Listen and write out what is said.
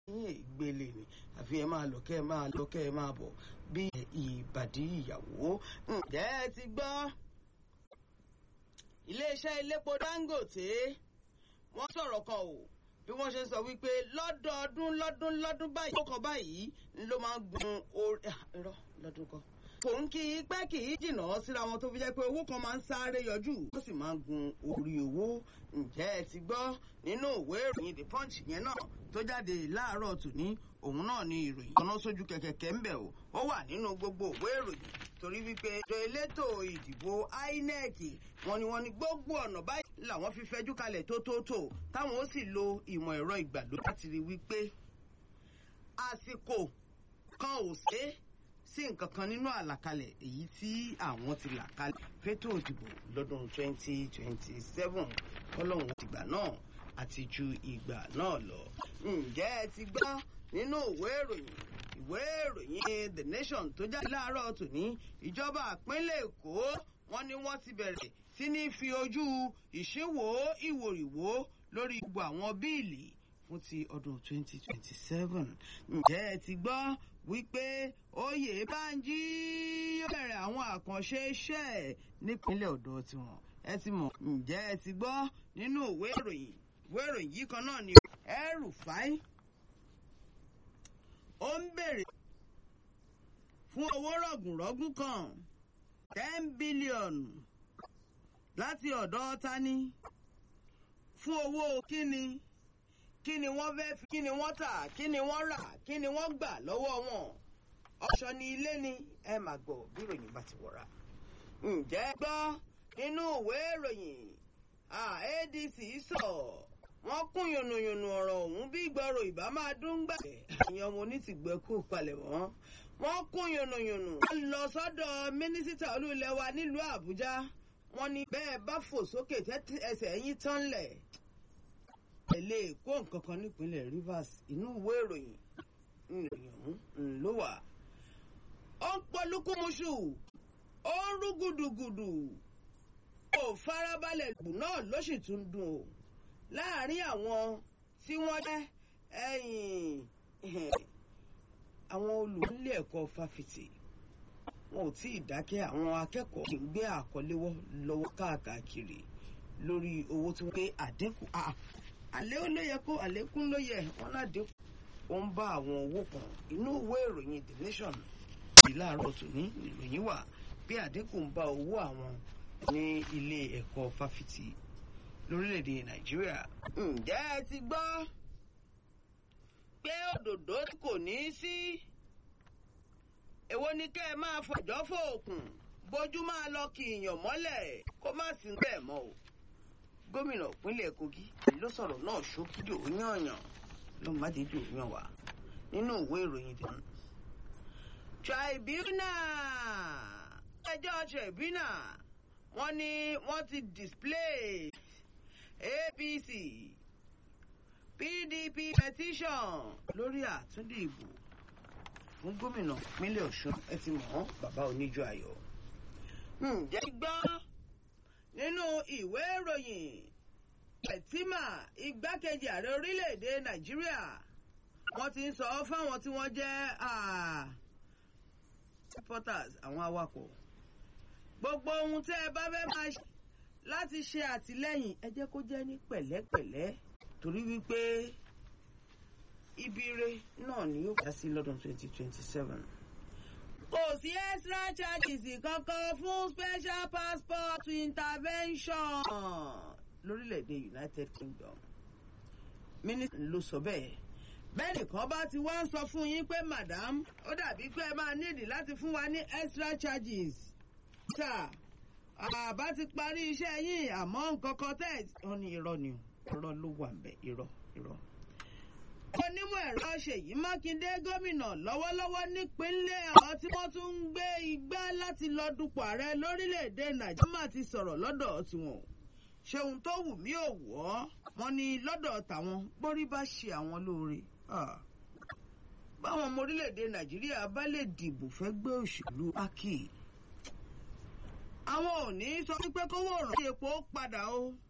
ìgbélé ni àfi ẹ máa lọ kẹ́ ẹ máa lọ kẹ́ ẹ máa bọ̀ bí ìbàdí ìyàwó. ǹjẹ́ ẹ ti gbọ́ iléeṣẹ́ elépo Dangote wọ́n sọ̀rọ̀ kan o bí wọ́n ṣe sọ wípé lọ́dún báyìí ó kan báyìí ló máa ń gun orí irọ́ lọ́dún kan kò ń kí pẹ́ kì í jìnnà síra wọn tó fi jẹ́ pé owó kan máa ń sáré yọjú ó sì máa ń gun orí owó. ǹjẹ́ ẹ ti gbọ́ nínú ìwé ìròyìn The Punch yẹn náà tó jáde láàárọ̀ tòní òun náà ni ìròyìn kan náà sójú kẹ̀kẹ́ ń bẹ̀ o ó wà nínú gbogbo ìwé ìròyìn torí wípé ètò elétò ìdìbò INEC wọ́n ní gbogbo ọ̀nà báyìí làwọn fi fẹ́jú kalẹ̀ tó táwọn ó sì lo ìmọ̀ ẹ̀rọ ìgbàlódé láti rí wípé àsìkò kan ò sí nǹkan kan nínú àlàkalẹ̀ èyí tí àwọn ti là kalẹ̀ fétò ìdìbò lọ́dún 2027 ọlọ́run ìgbà náà àti ju ìgbà náà lọ. ǹjẹ́ ẹ ti gbọ́ nínú ìwé ìròyìn The Nation tó jáde láàárọ̀ tòní ìjọba ìpínlẹ̀ Èkó wọ́n ní wọ́n ti bẹ̀rẹ̀ sí ní fi ojú ìṣínwó ìwòrìwó lórí gbogbo àwọn bíìlì fún ti ọdún 2027. ǹjẹ́ ẹ ti gbọ́ wípé Oyèbánjí yóò bẹ̀rẹ̀ àwọn àkànṣe iṣẹ́ nípínlẹ̀ ọ̀dọ̀ tiwọn ẹ ti mọ̀. ǹjẹ́ ẹ ti gbọ́ nínú ìwé ìròyìn yìí kan náà ni El-Rufai ó ń bèrè fún owó rọ̀gùnrọ̀gùn kan 10 bílíọ̀nù láti ọ̀dọ̀ tani fún owó kí ni wọ́n fẹ́ fi kí ni wọ́n tà kí ni wọ́n rà kí ni wọ́n gbà lọ́wọ́ wọn ọ̀ṣọ́ ni ilé ni ẹ máa gbọ́ bí ìròyìn bá ti wọ̀ra. ǹjẹ́ gbọ́ nínú ìwé ìròyìn ADC sọ wọ́n kún yùnùyùnù ọ̀rọ̀ ọ̀hún bí ìgbọ́rọ̀ ìbá máa dún gbà ẹ̀yìn ọmọ onítìgbẹ́kù palẹ̀ wọ́n kún yùnùyùnù wọ́n lọ sọ́dọ̀ mínísítà olúlẹ̀ wa nílùú Àbújá wọ́n ní bẹ́ẹ̀ bá fò sókè ẹsẹ̀ yín tán lẹ̀ ẹ̀lẹ́ èkó nǹkan kan nípínlẹ̀ Rivers inú ìwé ìròyìn ọ̀hún ló wà. ó ń polúkúmuṣù ó ń rú gùdùgùdù ó farabalẹ̀ gbù náà ló sì tún dùn ó láàárín àwọn tí wọ́n jẹ́ àwọn olùdílé ẹ̀kọ́ fáfitì wọn ò tí ì dákẹ́ àwọn akẹ́kọ̀ọ́ kì í gbé àkọléwọ́ lọ́wọ́ káàkiri lórí owó tí wọ́n pé àdínkù àlékún ló yẹ wọn ládínkù ó ń bá àwọn owó kan inú ìwé ìròyìn The Nation yìí láàárọ̀ tòní ìròyìn wà bí àdínkù ń bá owó àwọn ní ilé ẹ̀kọ́ fáfitì lórílẹ̀‐èdè Nàìjíríà. ǹjẹ́ ẹ ti gbọ́ pé òdòdó kò ní í sí èwo ni kẹ́ ẹ máa fọ̀jọ́ fòòkùn bójú máa lọ kí ìyàn mọ́lẹ̀ kó má sí bẹ́ẹ̀ mọ́ o. gómìnà ìpínlẹ̀ Kogi ló sọ̀rọ̀ náà ṣókídò yànyàn ló má dédò yàn wá nínú ìwé ìròyìn dẹ̀. ẹjọ́ tribunal wọ́n ní wọ́n ti display APC PDP petition lórí àtúndì ìbò fún gómìnà ìpínlẹ̀ Ọ̀ṣun ẹ ti mọ̀ bàbá oníjó ayọ̀. ǹjẹ́ gbọ́ nínú ìwé ìròyìn Shettima igbákejì ààrẹ orílẹ̀-èdè Nàìjíríà wọ́n ti ń sọ fáwọn tí wọ́n jẹ́ supporters àwọn awakọ̀ gbogbo ohun tẹ́ ẹ bá fẹ́ máa ṣe láti ṣe àtìlẹ́yìn ẹ jẹ́ kó jẹ́ ní pẹ̀lẹ́pẹ̀lẹ́ torí wípé ibire náà ni yóò dá sí lọ́dún 2027. kò sí extra charges kankan fún special passport intervention lórílẹ̀‐èdè United Kingdom. mínísítà ló sọ bẹ́ẹ̀ nìkan bá ti wá ń sọ fún yín pé madam ó dàbí pé ẹ máa nídìí láti fún wa ní extra charges. sà àbá ti parí iṣẹ́ yín àmọ́ nǹkan kan tẹ̀ ọ́ ní irọ́ ni irọ́ ló wà ńbẹ̀ irọ́. onímọ̀ ẹ̀rọ Ṣèyí Mákindé gómìnà lọ́wọ́lọ́wọ́ nípínlẹ̀ Ọ̀yọ́ tí wọ́n tún ń gbé igbá láti lọ dupò ààrẹ lórílẹ̀‐èdè Nàìjíríà ti sọ̀rọ̀ lọ́dọ̀ tiwọn. ṣeun tó wù mí ò wọ́ wọn ní lọ́dọ̀ tàwọn borí bá ṣe àwọn lóore. báwọn ọmọ orílẹ̀‐èdè Nàìjíríà bá lè dìbò fẹ́ gbé òṣèlú pákì àwọn ò ní sọ wípé kówó ọ̀rọ̀ epo padà o.